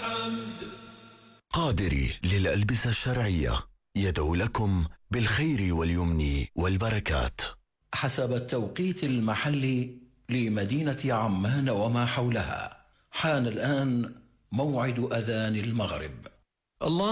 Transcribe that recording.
قادري للألبسة الشرعية يدعو لكم بالخير واليمن والبركات. حسب التوقيت المحلي لمدينة عمان وما حولها، حان الآن موعد أذان المغرب. الله